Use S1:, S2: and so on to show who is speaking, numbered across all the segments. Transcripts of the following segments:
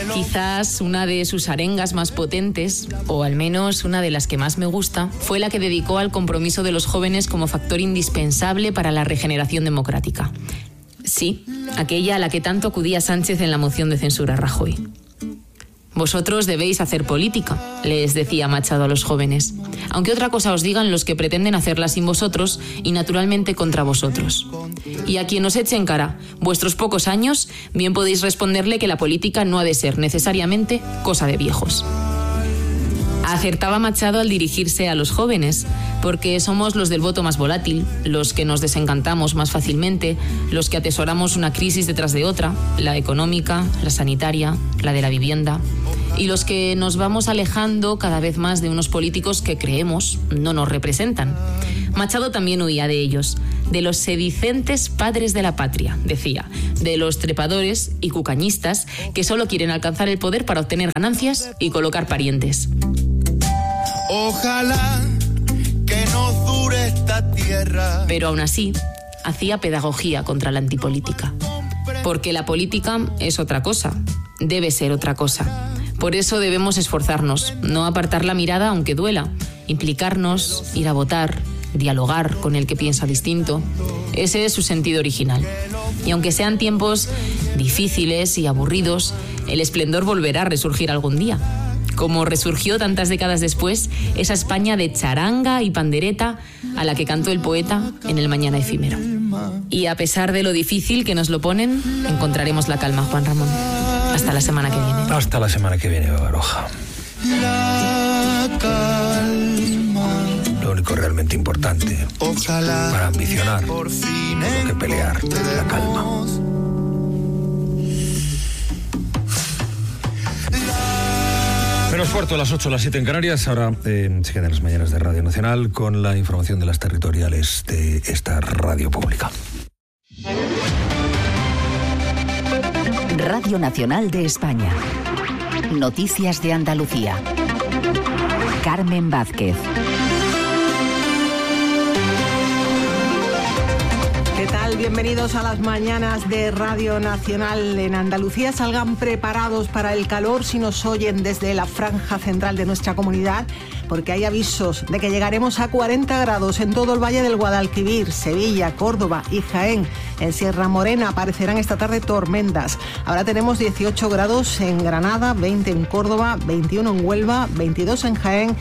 S1: Quizás una de sus arengas más potentes, o al menos una de las que más me gusta, fue la que dedicó al compromiso de los jóvenes como factor indispensable para la regeneración democrática. Sí, aquella a la que tanto acudía Sánchez en la moción de censura a Rajoy. Vosotros debéis hacer política, les decía Machado a los jóvenes, aunque otra cosa os digan los que pretenden hacerla sin vosotros y naturalmente contra vosotros. Y a quien os eche en cara vuestros pocos años, bien podéis responderle que la política no ha de ser necesariamente cosa de viejos. Acertaba Machado al dirigirse a los jóvenes, porque somos los del voto más volátil, los que nos desencantamos más fácilmente, los que atesoramos una crisis detrás de otra, la económica, la sanitaria, la de la vivienda, y los que nos vamos alejando cada vez más de unos políticos que creemos no nos representan. Machado también huía de ellos, de los sedicentes padres de la patria, decía, de los trepadores y cucañistas que solo quieren alcanzar el poder para obtener ganancias y colocar parientes.
S2: Ojalá que no dure esta tierra.
S1: Pero aún así, hacía pedagogía contra la antipolítica. Porque la política es otra cosa, debe ser otra cosa. Por eso debemos esforzarnos, no apartar la mirada aunque duela, implicarnos, ir a votar, dialogar con el que piensa distinto. Ese es su sentido original. Y aunque sean tiempos difíciles y aburridos, el esplendor volverá a resurgir algún día. Como resurgió tantas décadas después esa España de charanga y pandereta a la que cantó el poeta en el Mañana efímero. Y a pesar de lo difícil que nos lo ponen, encontraremos la calma, Juan Ramón. Hasta la semana que viene.
S3: Hasta la semana que viene, Baroja.
S2: La calma.
S3: Lo único realmente importante para ambicionar, lo que pelear, la calma. Menos cuarto, a las 8, las 7 en Canarias. Ahora se quedan las mañanas de Radio Nacional con la información de las territoriales de esta radio pública.
S4: Radio Nacional de España. Noticias de Andalucía. Carmen Vázquez.
S5: ¿Qué tal? Bienvenidos a las mañanas de Radio Nacional en Andalucía. Salgan preparados para el calor si nos oyen desde la franja central de nuestra comunidad, porque hay avisos de que llegaremos a 40 grados en todo el Valle del Guadalquivir, Sevilla, Córdoba y Jaén. En Sierra Morena aparecerán esta tarde tormentas. Ahora tenemos 18 grados en Granada, 20 en Córdoba, 21 en Huelva, 22 en Jaén,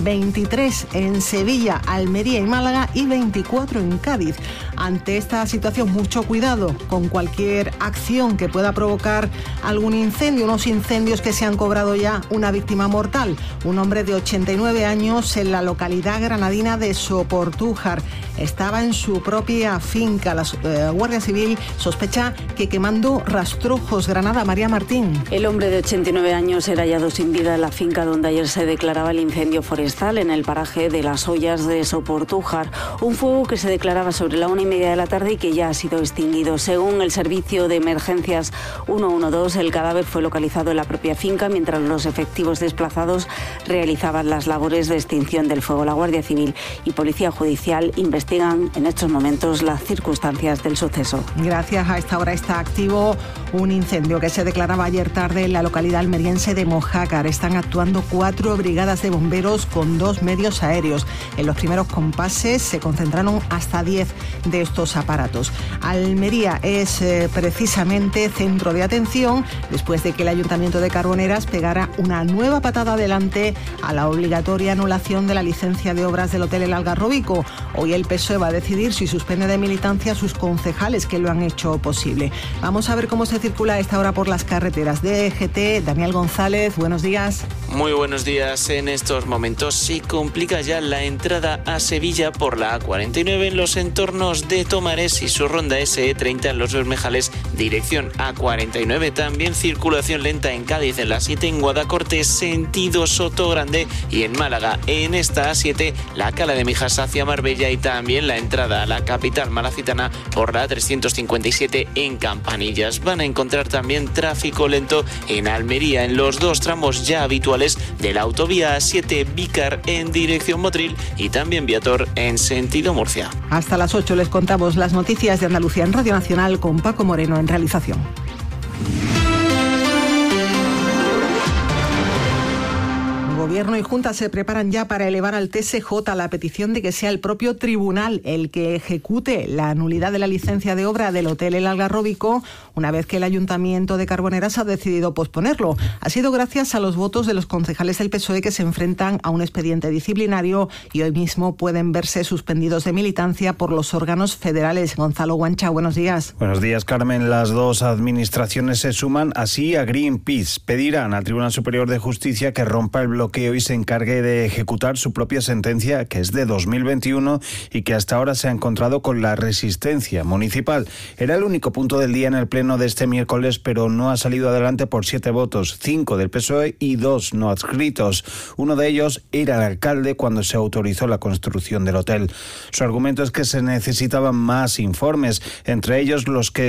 S5: 23 en Sevilla, Almería y Málaga y 24 en Cádiz. Ante esta situación, mucho cuidado con cualquier acción que pueda provocar algún incendio, unos incendios que se han cobrado ya una víctima mortal, un hombre de 89 años en la localidad granadina de Soportújar. Estaba en su propia finca. La Guardia Civil sospecha que quemando rastrojos. Granada, María Martín.
S6: El hombre de 89 años era hallado sin vida en la finca donde ayer se declaraba el incendio forestal en el paraje de Las Ollas de Soportújar. Un fuego que se declaraba sobre la 1:30 de la tarde y que ya ha sido extinguido. Según el servicio de emergencias 112, el cadáver fue localizado en la propia finca mientras los efectivos desplazados realizaban las labores de extinción del fuego. La Guardia Civil y Policía Judicial investigan en estos momentos las circunstancias del suceso.
S5: Gracias. A esta hora está activo un incendio que se declaraba ayer tarde en la localidad almeriense de Mojácar. Están actuando 4 brigadas de bomberos con 2 medios aéreos. En los primeros compases se concentraron hasta 10 de estos aparatos. Almería es precisamente centro de atención después de que el Ayuntamiento de Carboneras pegara una nueva patada adelante a la obligatoria anulación de la licencia de obras del Hotel El Algarrobico. Hoy el PSOE va a decidir si suspende de militancia a sus concejales que lo han hecho posible. Vamos a ver cómo se circula a esta hora por las carreteras. DGT, Daniel González, buenos días.
S7: Muy buenos días. En estos momentos se complica ya la entrada a Sevilla por la A49 en los entornos de Tomares y su ronda SE30 en los Bermejales, dirección A49. También circulación lenta en Cádiz en la 7, en Guadacorte, sentido Sotogrande, y en Málaga, en esta A7, la Cala de Mijas hacia Marbella, y también la entrada a la capital malacitana por la A357 en Campanillas. Van a encontrar también tráfico lento en Almería en los 2 tramos ya habituales de la autovía A7 Vícar en dirección Motril y también Viator en sentido Murcia.
S5: Hasta las 8 les contamos las noticias de Andalucía en Radio Nacional con Paco Moreno en realización. Gobierno y Junta se preparan ya para elevar al TSJ la petición de que sea el propio tribunal el que ejecute la nulidad de la licencia de obra del Hotel El Algarrobico, una vez que el Ayuntamiento de Carboneras ha decidido posponerlo. Ha sido gracias a los votos de los concejales del PSOE que se enfrentan a un expediente disciplinario y hoy mismo pueden verse suspendidos de militancia por los órganos federales. Gonzalo Guancha, buenos días.
S8: Buenos días, Carmen. Las dos administraciones se suman así a Greenpeace. Pedirán al Tribunal Superior de Justicia que rompa el bloqueo y se encargue de ejecutar su propia sentencia, que es de 2021 y que hasta ahora se ha encontrado con la resistencia municipal. Era el único punto del día en el pleno de este miércoles, pero no ha salido adelante por 7 votos, 5 del PSOE y 2 no adscritos. Uno de ellos era el alcalde cuando se autorizó la construcción del hotel. Su argumento es que se necesitaban más informes, entre ellos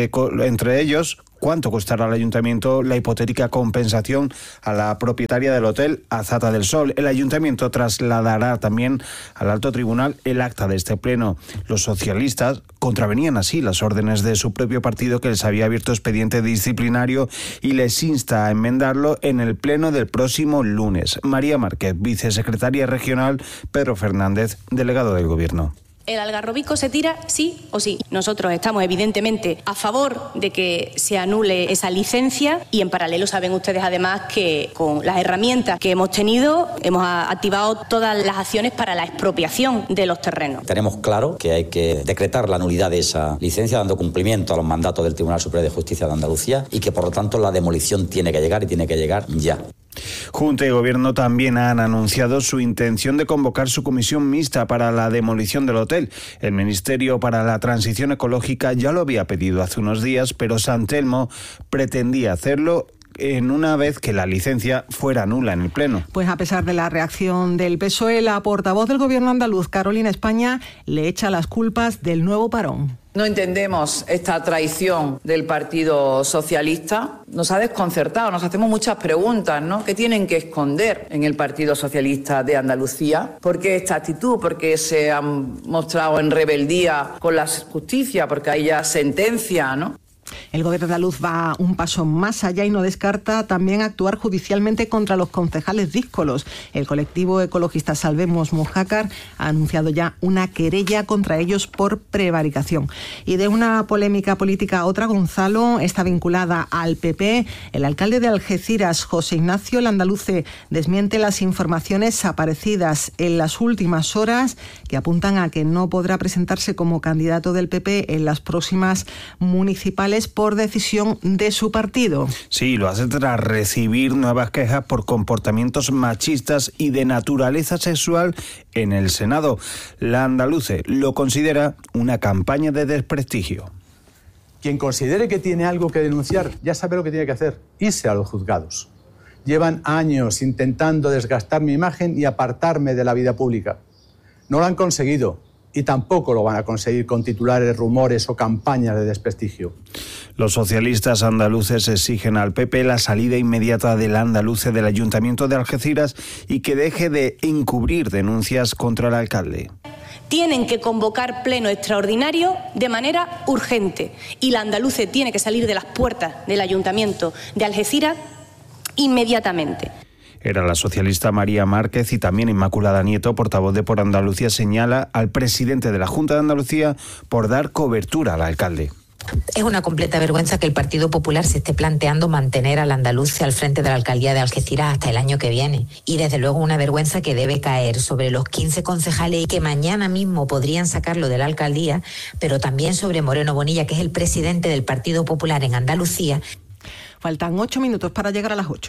S8: cuánto costará al ayuntamiento la hipotética compensación a la propietaria del hotel Azata del Sol. El ayuntamiento trasladará también al alto tribunal el acta de este pleno. Los socialistas contravenían así las órdenes de su propio partido, que les había abierto expediente disciplinario y les insta a enmendarlo en el pleno del próximo lunes. María Márquez, vicesecretaria regional, Pedro Fernández, delegado del Gobierno.
S9: El Algarrobico se tira sí o sí. Nosotros estamos evidentemente a favor de que se anule esa licencia y en paralelo saben ustedes además que con las herramientas que hemos tenido hemos activado todas las acciones para la expropiación de los terrenos.
S10: Tenemos claro que hay que decretar la nulidad de esa licencia dando cumplimiento a los mandatos del Tribunal Superior de Justicia de Andalucía y que por lo tanto la demolición tiene que llegar y tiene que llegar ya.
S8: Junta y Gobierno también han anunciado su intención de convocar su comisión mixta para la demolición del hotel. El Ministerio para la Transición Ecológica ya lo había pedido hace unos días, pero San Telmo pretendía hacerlo en una vez que la licencia fuera nula en el Pleno.
S5: Pues a pesar de la reacción del PSOE, la portavoz del Gobierno andaluz, Carolina España, le echa las culpas del nuevo parón.
S11: No entendemos esta traición del Partido Socialista. Nos ha desconcertado, nos hacemos muchas preguntas, ¿no? ¿Qué tienen que esconder en el Partido Socialista de Andalucía? ¿Por qué esta actitud? ¿Por qué se han mostrado en rebeldía con la justicia? Porque hay ya sentencia, ¿no?
S5: El Gobierno andaluz va un paso más allá y no descarta también actuar judicialmente contra los concejales díscolos. El colectivo ecologista Salvemos Mojácar ha anunciado ya una querella contra ellos por prevaricación. Y de una polémica política a otra, Gonzalo, está vinculada al PP. El alcalde de Algeciras, José Ignacio Landaluce, desmiente las informaciones aparecidas en las últimas horas que apuntan a que no podrá presentarse como candidato del PP en las próximas municipales por decisión de su partido.
S8: Sí, lo hace tras recibir nuevas quejas por comportamientos machistas y de naturaleza sexual en el Senado. Landaluce lo considera una campaña de desprestigio.
S12: Quien considere que tiene algo que denunciar ya sabe lo que tiene que hacer, irse a los juzgados. Llevan años intentando desgastar mi imagen y apartarme de la vida pública. No lo han conseguido. Y tampoco lo van a conseguir con titulares, rumores o campañas de desprestigio.
S8: Los socialistas andaluces exigen al PP la salida inmediata del andaluce del Ayuntamiento de Algeciras y que deje de encubrir denuncias contra el alcalde.
S9: Tienen que convocar pleno extraordinario de manera urgente y la andaluce tiene que salir de las puertas del Ayuntamiento de Algeciras inmediatamente.
S8: Era la socialista María Márquez y también Inmaculada Nieto, portavoz de Por Andalucía, señala al presidente de la Junta de Andalucía por dar cobertura al alcalde.
S13: Es una completa vergüenza que el Partido Popular se esté planteando mantener al andaluce al frente de la alcaldía de Algeciras hasta el año que viene. Y desde luego una vergüenza que debe caer sobre los 15 concejales y que mañana mismo podrían sacarlo de la alcaldía, pero también sobre Moreno Bonilla, que es el presidente del Partido Popular en Andalucía.
S5: Faltan 8 minutos para llegar a las 8.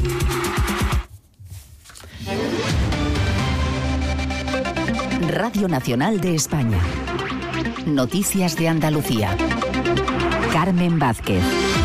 S4: Radio Nacional de España. Noticias de Andalucía. Carmen Vázquez.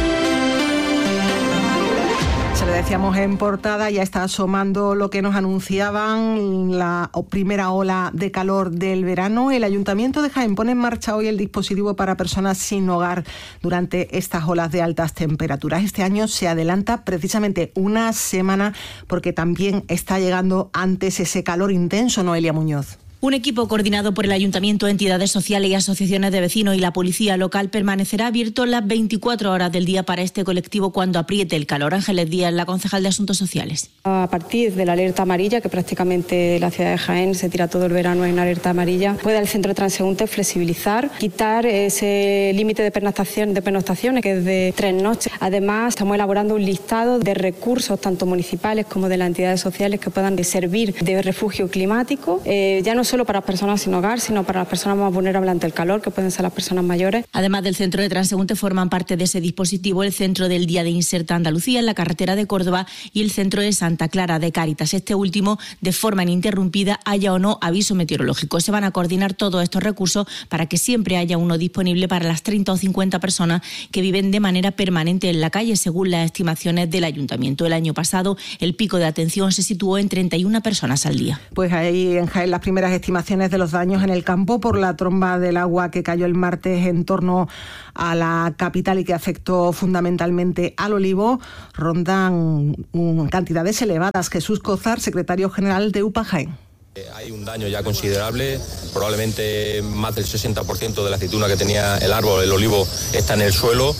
S5: Se lo decíamos en portada, ya está asomando lo que nos anunciaban, la primera ola de calor del verano. El Ayuntamiento de Jaén pone en marcha hoy el dispositivo para personas sin hogar durante estas olas de altas temperaturas. Este año se adelanta precisamente una semana porque también está llegando antes ese calor intenso, Noelia Muñoz.
S14: Un equipo coordinado por el Ayuntamiento, entidades sociales y asociaciones de vecinos y la policía local permanecerá abierto las 24 horas del día para este colectivo cuando apriete el calor. Ángeles Díaz, la concejal de Asuntos Sociales.
S15: A partir de la alerta amarilla, que prácticamente la ciudad de Jaén se tira todo el verano en alerta amarilla, puede el centro de transeúntes flexibilizar, quitar ese límite de pernoctaciones que es de 3 noches. Además, estamos elaborando un listado de recursos tanto municipales como de las entidades sociales que puedan servir de refugio climático, ya no solo para las personas sin hogar, sino para las personas más vulnerables ante el calor, que pueden ser las personas mayores.
S14: Además del centro de transeúnte, forman parte de ese dispositivo el centro del Día de Inserta Andalucía en la carretera de Córdoba y el centro de Santa Clara de Cáritas. Este último, de forma ininterrumpida, haya o no aviso meteorológico. Se van a coordinar todos estos recursos para que siempre haya uno disponible para las 30 o 50 personas que viven de manera permanente en la calle, según las estimaciones del Ayuntamiento. El año pasado, el pico de atención se situó en 31 personas al día.
S5: Pues ahí en Jaén las primeras estimaciones de los daños en el campo por la tromba del agua que cayó el martes en torno a la capital y que afectó fundamentalmente al olivo rondan cantidades elevadas. Jesús Cozar, secretario general de UPA Jaén.
S16: Hay un daño ya considerable, probablemente más del 60% de la aceituna que tenía el árbol, el olivo, está en el suelo.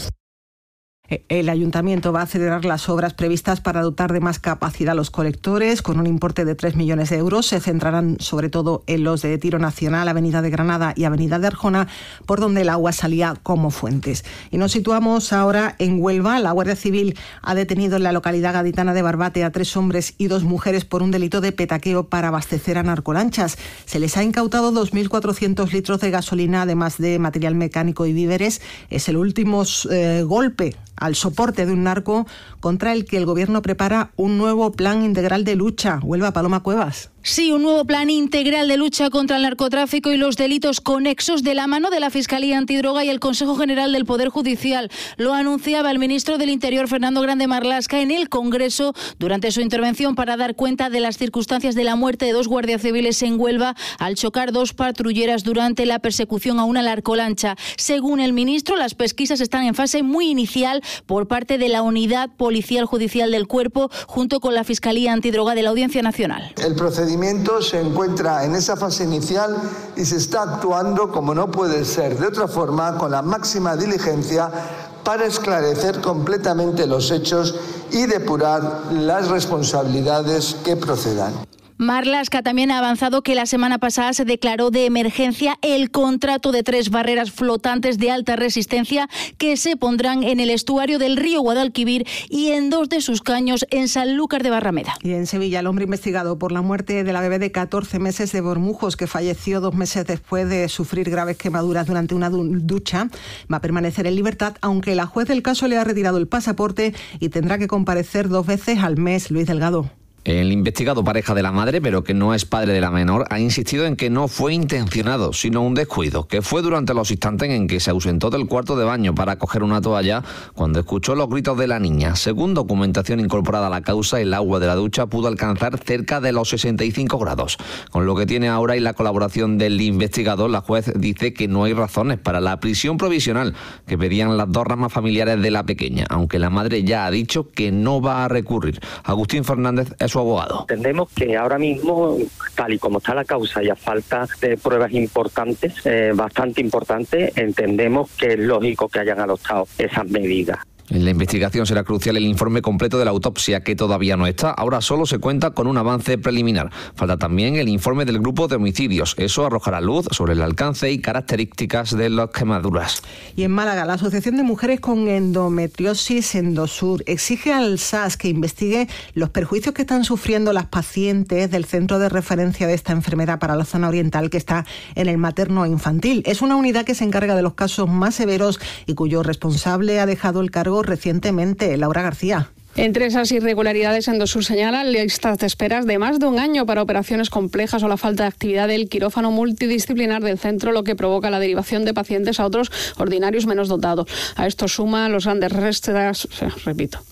S5: El Ayuntamiento va a acelerar las obras previstas para dotar de más capacidad a los colectores, con un importe de 3 millones de euros. Se centrarán sobre todo en los de Tiro Nacional, Avenida de Granada y Avenida de Arjona, por donde el agua salía como fuentes. Y nos situamos ahora en Huelva. La Guardia Civil ha detenido en la localidad gaditana de Barbate a 3 hombres y 2 mujeres por un delito de petaqueo para abastecer a narcolanchas. Se les ha incautado 2.400 litros de gasolina, además de material mecánico y víveres. Es el último golpe al soporte de un narco contra el que el Gobierno prepara un nuevo plan integral de lucha. Huelva, Paloma Cuevas.
S17: Sí, un nuevo plan integral de lucha contra el narcotráfico y los delitos conexos de la mano de la Fiscalía Antidroga y el Consejo General del Poder Judicial. Lo anunciaba el ministro del Interior, Fernando Grande Marlaska, en el Congreso durante su intervención para dar cuenta de las circunstancias de la muerte de 2 guardias civiles en Huelva al chocar 2 patrulleras durante la persecución a una narcolancha. Según el ministro, las pesquisas están en fase muy inicial por parte de la Unidad Policial Judicial del Cuerpo junto con la Fiscalía Antidroga de la Audiencia Nacional.
S18: El procedimiento se encuentra en esa fase inicial y se está actuando, como no puede ser de otra forma, con la máxima diligencia para esclarecer completamente los hechos y depurar las responsabilidades que procedan.
S17: Marlaska también ha avanzado que la semana pasada se declaró de emergencia el contrato de 3 barreras flotantes de alta resistencia que se pondrán en el estuario del río Guadalquivir y en 2 de sus caños en Sanlúcar de Barrameda.
S5: Y en Sevilla, el hombre investigado por la muerte de la bebé de 14 meses de Bormujos, que falleció 2 meses después de sufrir graves quemaduras durante una ducha, va a permanecer en libertad, aunque la juez del caso le ha retirado el pasaporte y tendrá que comparecer 2 veces al mes. Luis Delgado.
S19: El investigado, pareja de la madre, pero que no es padre de la menor, ha insistido en que no fue intencionado, sino un descuido, que fue durante los instantes en que se ausentó del cuarto de baño para coger una toalla cuando escuchó los gritos de la niña. Según documentación incorporada a la causa, el agua de la ducha pudo alcanzar cerca de los 65 grados. Con lo que tiene ahora y la colaboración del investigado, la juez dice que no hay razones para la prisión provisional que pedían las 2 ramas familiares de la pequeña, aunque la madre ya ha dicho que no va a recurrir. Agustín Fernández es su abogado.
S20: Entendemos que ahora mismo, tal y como está la causa y a falta de pruebas importantes, bastante importantes, entendemos que es lógico que hayan adoptado esas medidas.
S19: En la investigación será crucial el informe completo de la autopsia, que todavía no está. Ahora solo se cuenta con un avance preliminar. Falta también el informe del grupo de homicidios. Eso arrojará luz sobre el alcance y características de las quemaduras.
S5: Y en Málaga, la Asociación de Mujeres con Endometriosis, Endosur, exige al SAS que investigue los perjuicios que están sufriendo las pacientes del centro de referencia de esta enfermedad para la zona oriental, que está en el materno infantil. Es una unidad que se encarga de los casos más severos y cuyo responsable ha dejado el cargo recientemente. Laura García.
S21: Entre esas irregularidades, Endosur señala listas de esperas de más de 1 año para operaciones complejas o la falta de actividad del quirófano multidisciplinar del centro, lo que provoca la derivación de pacientes a otros ordinarios menos dotados. A esto suma los grandes restas, repito.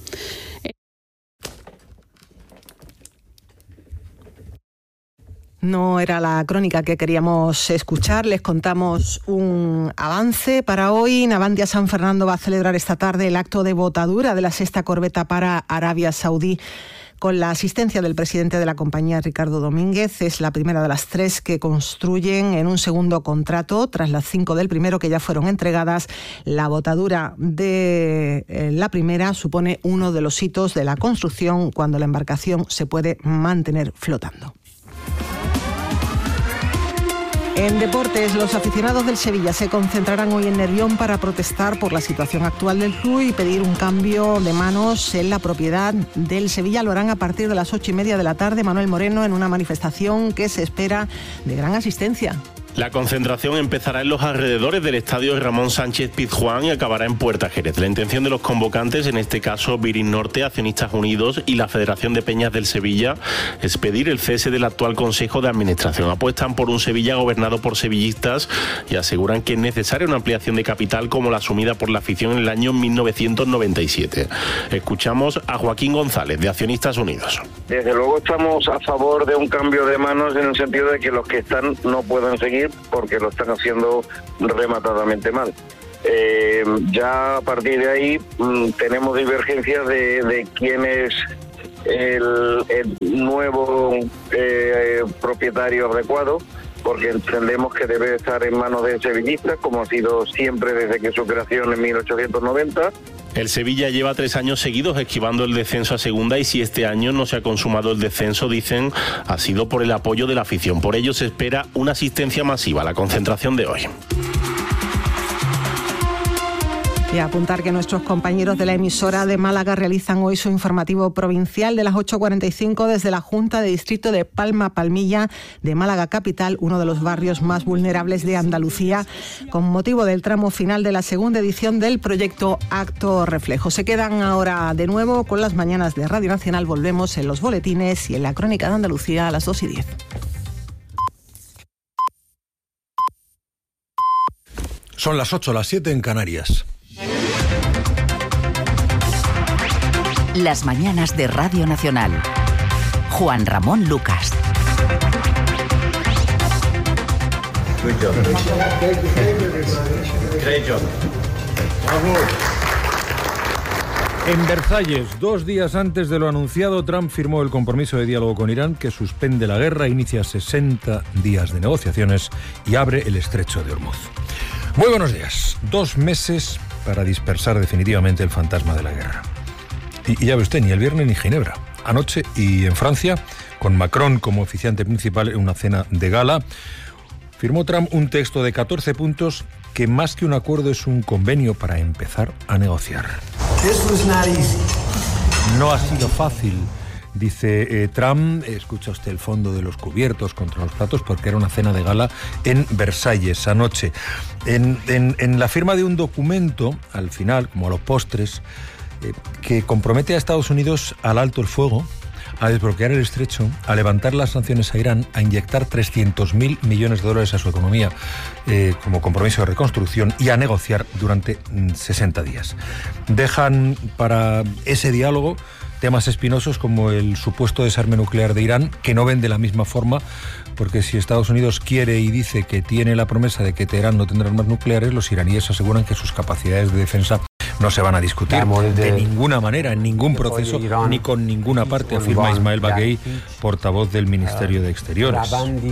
S5: No era la crónica que queríamos escuchar. Les contamos un avance para hoy. Navantia San Fernando va a celebrar esta tarde el acto de botadura de la 6ª corbeta para Arabia Saudí con la asistencia del presidente de la compañía, Ricardo Domínguez. Es la primera de las 3 que construyen en un segundo contrato, tras las 5 del primero que ya fueron entregadas. La botadura de la primera supone uno de los hitos de la construcción cuando la embarcación se puede mantener flotando. En deportes, los aficionados del Sevilla se concentrarán hoy en Nervión para protestar por la situación actual del club y pedir un cambio de manos en la propiedad del Sevilla. Lo harán a partir de las 8:30 de la tarde, Manuel Moreno, en una manifestación que se espera de gran asistencia.
S1: La concentración empezará en los alrededores del estadio Ramón Sánchez Pizjuán y acabará en Puerta Jerez. La intención de los convocantes, en este caso Virin Norte, Accionistas Unidos y la Federación de Peñas del Sevilla, es pedir el cese del actual Consejo de Administración. Apuestan por un Sevilla gobernado por sevillistas y aseguran que es necesaria una ampliación de capital como la asumida por la afición en el año 1997. Escuchamos a Joaquín González, de Accionistas Unidos.
S22: Desde luego estamos a favor de un cambio de manos, en el sentido de que los que están no pueden seguir porque lo están haciendo rematadamente mal. Ya a partir de ahí tenemos divergencias de quién es el nuevo propietario adecuado, porque entendemos que debe estar en manos de sevillistas, como ha sido siempre desde que su creación en 1890.
S1: El Sevilla lleva 3 años seguidos esquivando el descenso a segunda y si este año no se ha consumado el descenso, dicen, ha sido por el apoyo de la afición. Por ello se espera una asistencia masiva a la concentración de hoy.
S5: Y apuntar que nuestros compañeros de la emisora de Málaga realizan hoy su informativo provincial de las 8:45 desde la Junta de Distrito de Palma Palmilla de Málaga Capital, uno de los barrios más vulnerables de Andalucía, con motivo del tramo final de la segunda edición del proyecto Acto Reflejo. Se quedan ahora de nuevo con las mañanas de Radio Nacional. Volvemos en los boletines y en la Crónica de Andalucía a las 2:10.
S3: Son las 8, las 7 en Canarias.
S4: Las mañanas de Radio Nacional. Juan Ramón Lucas.
S3: En Versalles, 2 días antes de lo anunciado, Trump firmó el compromiso de diálogo con Irán que suspende la guerra, inicia 60 días de negociaciones y abre el estrecho de Hormuz. Muy buenos días. 2 meses para dispersar definitivamente el fantasma de la guerra. Y ya ve usted, ni el viernes ni Ginebra. Anoche y en Francia, con Macron como oficiante principal en una cena de gala, firmó Trump un texto de 14 puntos que más que un acuerdo es un convenio para empezar a negociar. No ha sido fácil, dice Trump. Escucha usted el fondo de los cubiertos contra los platos porque era una cena de gala en Versalles anoche. En la firma de un documento, al final, como a los postres, que compromete a Estados Unidos al alto el fuego, a desbloquear el estrecho, a levantar las sanciones a Irán, a inyectar 300.000 millones de dólares a su economía como compromiso de reconstrucción y a negociar durante 60 días. Dejan para ese diálogo temas espinosos como el supuesto desarme nuclear de Irán, que no ven de la misma forma, porque si Estados Unidos quiere y dice que tiene la promesa de que Teherán no tendrá armas nucleares, los iraníes aseguran que sus capacidades de defensa no se van a discutir de ninguna manera, en ningún proceso, ni con ninguna parte, afirma Ismael Baghei, portavoz del Ministerio de Exteriores.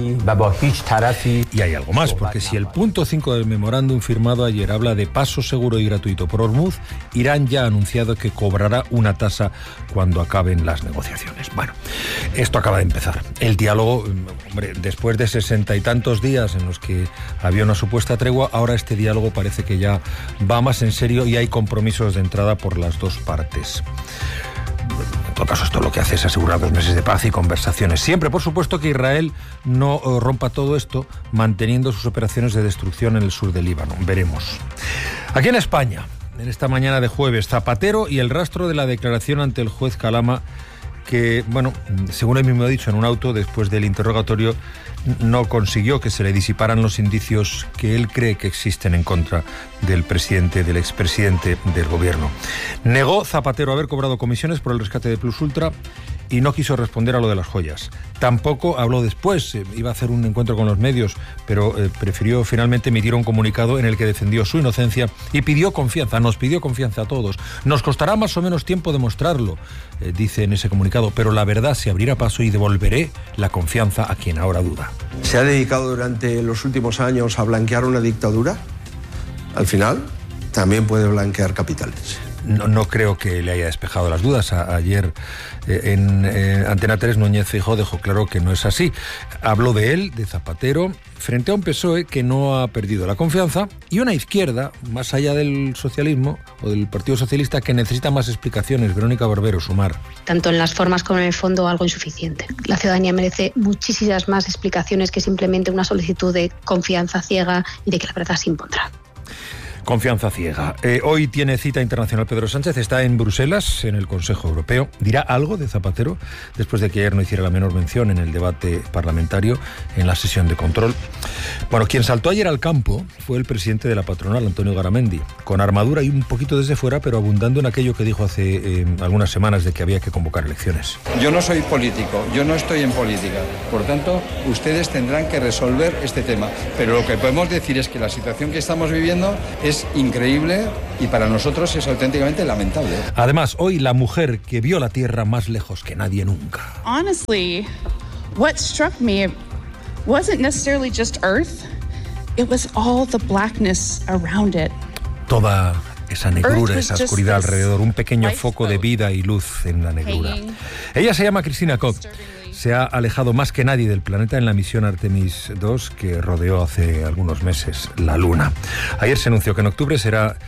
S3: Y hay algo más, porque si el punto 5 del memorándum firmado ayer habla de paso seguro y gratuito por Hormuz, Irán ya ha anunciado que cobrará una tasa cuando acaben las negociaciones. Bueno, esto acaba de empezar. El diálogo, hombre, después de 60 y tantos días en los que había una supuesta tregua, ahora este diálogo parece que ya va más en serio y hay compromisos de entrada por las dos partes. En todo caso, esto lo que hace es asegurar 2 meses de paz y conversaciones. Siempre, por supuesto, que Israel no rompa todo esto, manteniendo sus operaciones de destrucción en el sur del Líbano. Veremos. Aquí en España, en esta mañana de jueves, Zapatero y el rastro de la declaración ante el juez Calama, que, bueno, según él mismo ha dicho en un auto, después del interrogatorio, no consiguió que se le disiparan los indicios que él cree que existen en contra del presidente, del expresidente del gobierno. Negó Zapatero haber cobrado comisiones por el rescate de Plus Ultra y no quiso responder a lo de las joyas. Tampoco habló después, iba a hacer un encuentro con los medios, pero prefirió finalmente emitir un comunicado en el que defendió su inocencia y pidió confianza, nos pidió confianza a todos. Nos costará más o menos tiempo demostrarlo, dice en ese comunicado, pero la verdad se abrirá paso y devolveré la confianza a quien ahora duda.
S2: ¿Se ha dedicado durante los últimos años a blanquear una dictadura? Al final, también puede blanquear capitales.
S3: No creo que le haya despejado las dudas. Ayer en Antena 3 Núñez Feijóo dejó claro que no es así. Habló de él, de Zapatero, frente a un PSOE que no ha perdido la confianza y una izquierda, más allá del socialismo o del Partido Socialista, que necesita más explicaciones. Verónica Barbero, Sumar.
S6: Tanto en las formas como en el fondo algo insuficiente. La ciudadanía merece muchísimas más explicaciones que simplemente una solicitud de confianza ciega y de que la verdad se impondrá.
S3: Confianza ciega. Hoy tiene cita internacional Pedro Sánchez, está en Bruselas, en el Consejo Europeo. ¿Dirá algo de Zapatero después de que ayer no hiciera la menor mención en el debate parlamentario, en la sesión de control? Bueno, quien saltó ayer al campo fue el presidente de la patronal, Antonio Garamendi, con armadura y un poquito desde fuera, pero abundando en aquello que dijo hace algunas semanas de que había que convocar elecciones.
S23: Yo no soy político, yo no estoy en política. Por tanto, ustedes tendrán que resolver este tema. Pero lo que podemos decir es que la situación que estamos viviendo es increíble y para nosotros es auténticamente lamentable.
S3: Además, hoy la mujer que vio la Tierra más lejos que nadie nunca.
S24: Honestly, what struck me wasn't necessarily just Earth, it was all the blackness around it.
S3: Toda esa negrura, esa oscuridad alrededor, un pequeño foco de vida y luz en la negrura. Ella se llama Christina Koch. Se ha alejado más que nadie del planeta en la misión Artemis 2 que rodeó hace algunos meses la Luna. Ayer se anunció que en octubre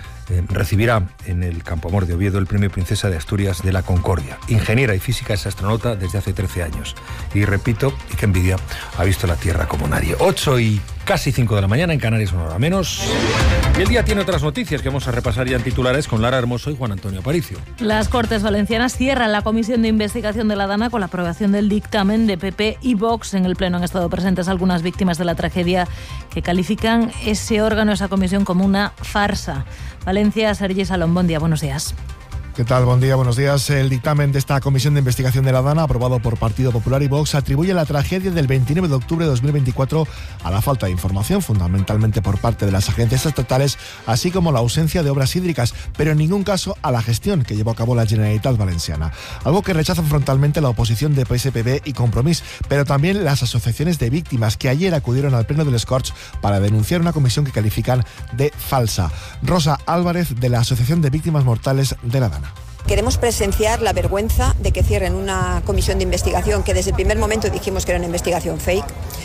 S3: recibirá en el Campo Amor de Oviedo el Premio Princesa de Asturias de la Concordia. Ingeniera y física, es astronauta desde hace 13 años. Y repito, y qué envidia, ha visto la Tierra como nadie. 8 y casi 5 de la mañana, en Canarias una hora menos. Y el día tiene otras noticias que vamos a repasar ya en titulares con Lara Hermoso y Juan Antonio Aparicio.
S25: Las Cortes Valencianas cierran la comisión de investigación de la Dana con la aprobación del dictamen de PP y Vox. En el Pleno han estado presentes algunas víctimas de la tragedia que califican ese órgano, esa comisión, como una farsa. Valencia, Sergi Salón, buen día, buenos días.
S26: ¿Qué tal? Buen día, buenos días. El dictamen de esta comisión de investigación de la Dana, aprobado por Partido Popular y Vox, atribuye la tragedia del 29 de octubre de 2024 a la falta de información, fundamentalmente por parte de las agencias estatales, así como la ausencia de obras hídricas, pero en ningún caso a la gestión que llevó a cabo la Generalitat Valenciana. Algo que rechazan frontalmente la oposición de PSPB y Compromís, pero también las asociaciones de víctimas que ayer acudieron al Pleno del Corts para denunciar una comisión que califican de falsa. Rosa Álvarez, de la Asociación de Víctimas Mortales de la Dana.
S27: Queremos presenciar la vergüenza de que cierren una comisión de investigación que desde el primer momento dijimos que era una investigación fake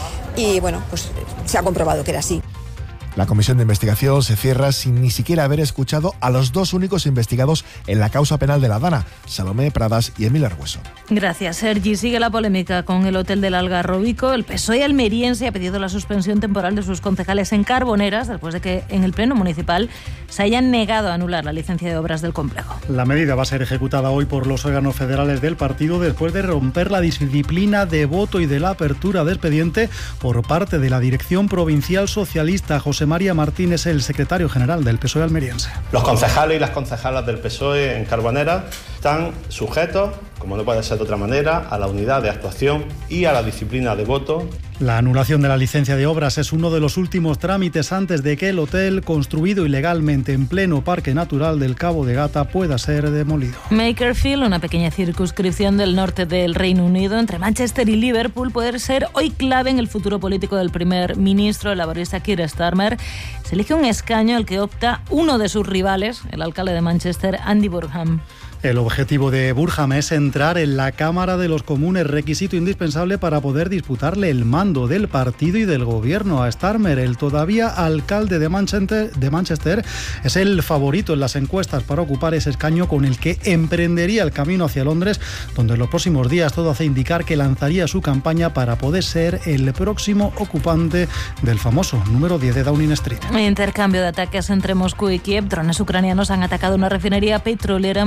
S27: y bueno, pues se ha comprobado que era así.
S26: La comisión de investigación se cierra sin ni siquiera haber escuchado a los dos únicos investigados en la causa penal de la Dana, Salomé Pradas y Emil Argueso.
S25: Gracias, Sergi. Sigue la polémica con el Hotel del Algarrobico. El PSOE almeriense ha pedido la suspensión temporal de sus concejales en Carboneras después de que en el Pleno Municipal se hayan negado a anular la licencia de obras del complejo.
S28: La medida va a ser ejecutada hoy por los órganos federales del partido después de romper la disciplina de voto y de la apertura de expediente por parte de la dirección provincial socialista. José María Martínez, el secretario general del PSOE almeriense.
S29: Los concejales y las concejalas del PSOE en Carboneras están sujetos, como no puede ser de otra manera, a la unidad de actuación y a la disciplina de voto.
S28: La anulación de la licencia de obras es uno de los últimos trámites antes de que el hotel, construido ilegalmente en pleno Parque Natural del Cabo de Gata, pueda ser demolido.
S25: Makerfield, una pequeña circunscripción del norte del Reino Unido, entre Manchester y Liverpool, puede ser hoy clave en el futuro político del primer ministro, el laborista Keir Starmer. Se elige un escaño al que opta uno de sus rivales, el alcalde de Manchester, Andy Burnham.
S28: El objetivo de Burnham es entrar en la Cámara de los Comunes, requisito indispensable para poder disputarle el mando del partido y del gobierno a Starmer. El todavía alcalde de Manchester es el favorito en las encuestas para ocupar ese escaño con el que emprendería el camino hacia Londres, donde en los próximos días todo hace indicar que lanzaría su campaña para poder ser el próximo ocupante del famoso número 10 de Downing Street.
S25: Intercambio de ataques entre Moscú y Kiev. Drones ucranianos han atacado una refinería petrolera en Moscú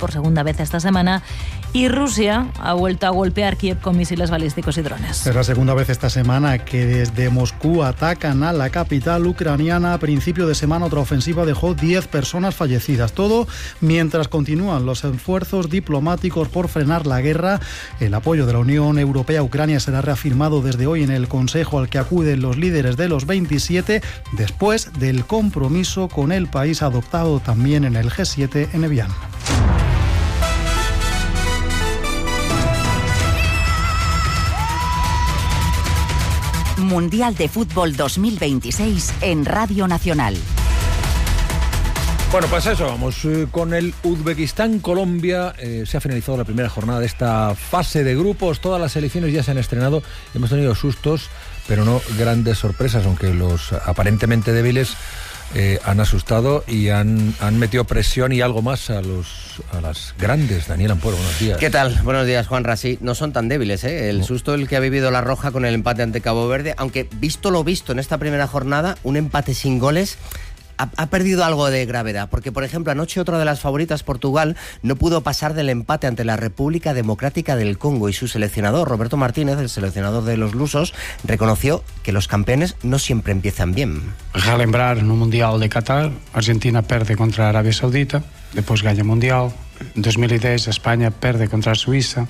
S25: por segunda vez esta semana, y Rusia ha vuelto a golpear Kiev con misiles balísticos y drones.
S28: Es la segunda vez esta semana que desde Moscú atacan a la capital ucraniana. A principio de semana otra ofensiva dejó 10 personas fallecidas. Todo mientras continúan los esfuerzos diplomáticos por frenar la guerra. El apoyo de la Unión Europea a Ucrania será reafirmado desde hoy en el Consejo al que acuden los líderes de los 27, después del compromiso con el país adoptado también en el G7 en Evian.
S4: Mundial de Fútbol 2026 en Radio Nacional.
S3: Bueno, pues eso, vamos con el Uzbekistán-Colombia. Se ha finalizado la primera jornada de esta fase de grupos. Todas las selecciones ya se han estrenado. Hemos tenido sustos, pero no grandes sorpresas, aunque los aparentemente débiles han asustado y han metido presión y algo más a las grandes. Daniel Ampuero, buenos días.
S7: ¿Qué tal? Buenos días, Juanra. Sí, no son tan débiles, ¿eh? El susto el que ha vivido la Roja con el empate ante Cabo Verde, aunque visto lo visto en esta primera jornada, un empate sin goles ha perdido algo de gravedad, porque por ejemplo anoche otra de las favoritas, Portugal, no pudo pasar del empate ante la República Democrática del Congo, y su seleccionador, Roberto Martínez, el seleccionador de los lusos, reconoció que los campeones no siempre empiezan bien.
S8: Relembrar no Mundial de Qatar, Argentina perde contra Arabia Saudita, después gana Mundial. En 2010 España perde contra Suiza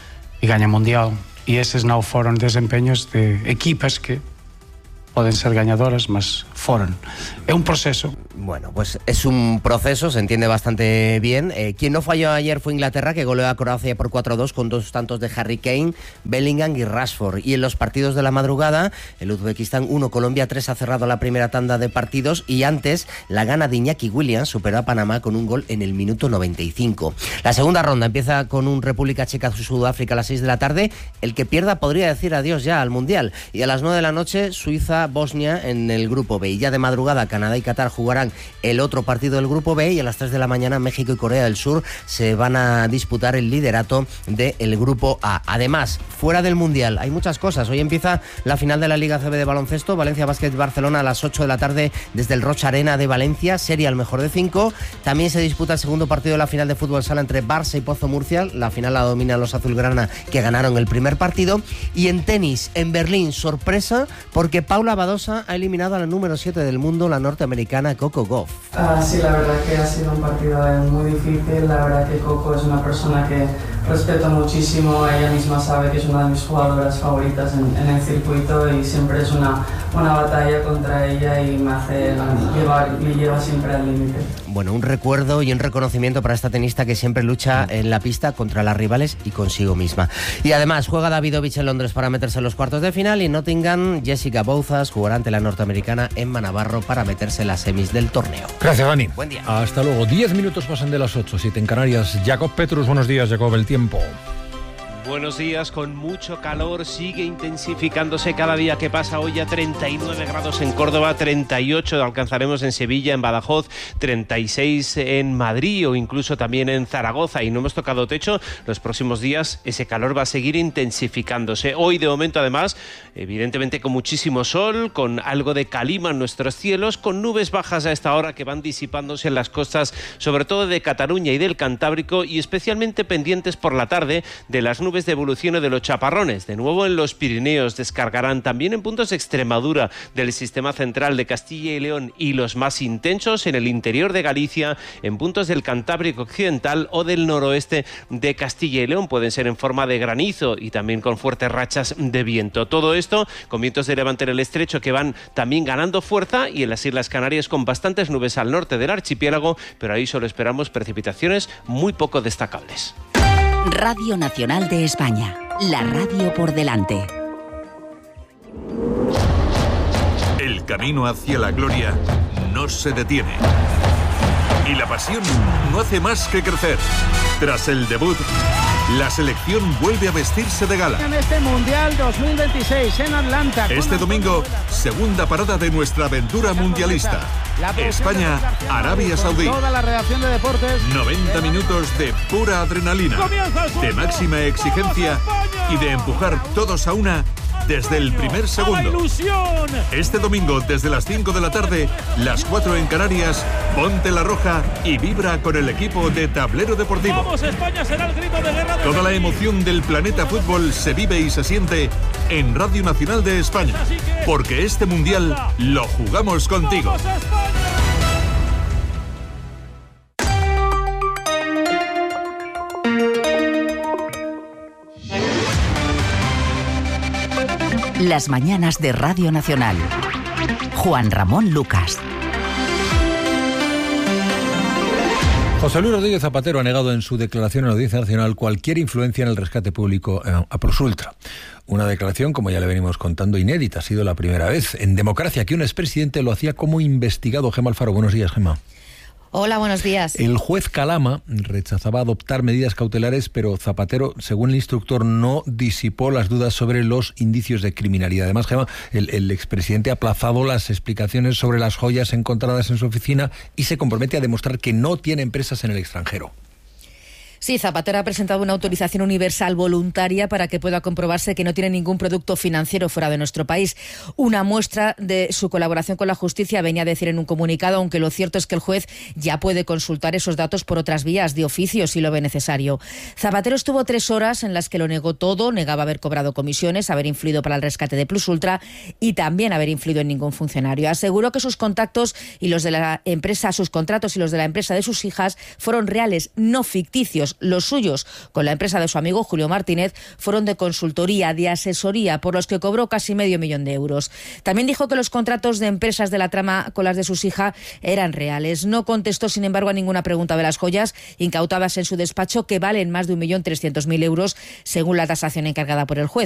S8: y gana Mundial, y esos no fueron desempeños de equipas que pueden ser ganadoras, mas fueron. Es un proceso.
S7: Bueno, pues es un proceso, se entiende bastante bien. Quien no falló ayer fue Inglaterra, que goleó a Croacia por 4-2 con 2 tantos de Harry Kane, Bellingham y Rashford. Y en los partidos de la madrugada, el Uzbekistán 1, Colombia 3 ha cerrado la primera tanda de partidos, y antes la gana de Iñaki Williams superó a Panamá con un gol en el minuto 95. La segunda ronda empieza con un República Checa-Sudáfrica a las 6 de la tarde. El que pierda podría decir adiós ya al Mundial. Y a las 9 de la noche, Suiza-Bosnia en el grupo B. Y ya de madrugada, Canadá y Qatar jugarán el otro partido del grupo B, y a las 3 de la mañana México y Corea del Sur se van a disputar el liderato del grupo A. Además, fuera del Mundial hay muchas cosas. Hoy empieza la final de la Liga CB de baloncesto, Valencia Basket Barcelona a las 8 de la tarde desde el Rocha Arena de Valencia, serie al mejor de 5. También se disputa el segundo partido de la final de fútbol sala entre Barça y Pozo Murcia. La final la dominan los azulgrana, que ganaron el primer partido. Y en tenis, en Berlín, sorpresa, porque Paula Badosa ha eliminado a la número 7 del mundo, la norteamericana Coco Gauff.
S9: Sí, la verdad que ha sido un partido muy difícil. La verdad que Coco es una persona que respeto muchísimo. Ella misma sabe que es una de mis jugadoras favoritas en el circuito, y siempre es una batalla contra ella, y me lleva siempre al límite.
S7: Bueno, un recuerdo y un reconocimiento para esta tenista que siempre lucha en la pista contra las rivales y consigo misma. Y además juega Davidovich en Londres para meterse en los cuartos de final, y en Nottingham Jessica Bouzas jugará ante la norteamericana Emma Navarro para meterse en las semis del torneo.
S3: Gracias, Dani.
S7: Buen día.
S3: Hasta luego. 10 minutos pasan de las 8, 7 en Canarias. Jacob Petrus, buenos días, Jacob, el tiempo.
S10: Buenos días, con mucho calor, sigue intensificándose cada día que pasa. Hoy a 39 grados en Córdoba, 38 alcanzaremos en Sevilla, en Badajoz, 36 en Madrid o incluso también en Zaragoza, y no hemos tocado techo. Los próximos días ese calor va a seguir intensificándose. Hoy de momento además, evidentemente con muchísimo sol, con algo de calima en nuestros cielos, con nubes bajas a esta hora que van disipándose en las costas, sobre todo de Cataluña y del Cantábrico, y especialmente pendientes por la tarde de las nubes de evolución de los chaparrones. De nuevo en los Pirineos descargarán, también en puntos de Extremadura, del sistema central de Castilla y León, y los más intensos en el interior de Galicia, en puntos del Cantábrico occidental o del noroeste de Castilla y León. Pueden ser en forma de granizo y también con fuertes rachas de viento. Todo esto con vientos de levante en el estrecho que van también ganando fuerza, y en las Islas Canarias con bastantes nubes al norte del archipiélago, pero ahí solo esperamos precipitaciones muy poco destacables.
S4: Radio Nacional de España, la radio por delante.
S11: El camino hacia la gloria no se detiene. Y la pasión no hace más que crecer. Tras el debut, la selección vuelve a vestirse de gala.
S12: En este Mundial 2026 en Atlanta.
S11: Este domingo, segunda parada de nuestra aventura mundialista. España, Arabia Saudí.
S12: Toda la redacción de deportes.
S11: 90 minutos de pura adrenalina, de máxima exigencia y de empujar todos a una desde el primer segundo.
S12: ¡Ilusión!
S11: Este domingo, desde las 5 de la tarde, las 4 en Canarias, ponte la roja y vibra con el equipo de Tablero Deportivo.
S12: ¡Vamos, España! Será el grito de guerra.
S11: Toda la emoción del planeta fútbol se vive y se siente en Radio Nacional de España, porque este mundial lo jugamos contigo.
S12: ¡Vamos, España!
S4: Las mañanas de Radio Nacional. Juan Ramón Lucas.
S3: José Luis Rodríguez Zapatero ha negado en su declaración en la Audiencia Nacional cualquier influencia en el rescate público a Prosultra. Una declaración, como ya le venimos contando, inédita. Ha sido la primera vez en democracia que un expresidente lo hacía como investigado. Gemma Alfaro, buenos días, Gemma.
S13: Hola, buenos días.
S3: El juez Calama rechazaba adoptar medidas cautelares, pero Zapatero, según el instructor, no disipó las dudas sobre los indicios de criminalidad. Además, Gemma, el expresidente ha aplazado las explicaciones sobre las joyas encontradas en su oficina y se compromete a demostrar que no tiene empresas en el extranjero.
S13: Sí, Zapatero ha presentado una autorización universal voluntaria para que pueda comprobarse que no tiene ningún producto financiero fuera de nuestro país. Una muestra de su colaboración con la justicia, venía a decir en un comunicado, aunque lo cierto es que el juez ya puede consultar esos datos por otras vías, de oficio, si lo ve necesario. Zapatero estuvo 3 horas en las que lo negó todo, negaba haber cobrado comisiones, haber influido para el rescate de Plusultra y también haber influido en ningún funcionario. Aseguró que sus contactos y los de la empresa, sus contratos y los de la empresa de sus hijas fueron reales, no ficticios. Los suyos con la empresa de su amigo Julio Martínez fueron de consultoría, de asesoría, por los que cobró casi $500,000 euros. También dijo que los contratos de empresas de la trama con las de sus hijas eran reales. No contestó, sin embargo, a ninguna pregunta de las joyas incautadas en su despacho, que valen más de 1.300.000 euros, según la tasación encargada por el juez.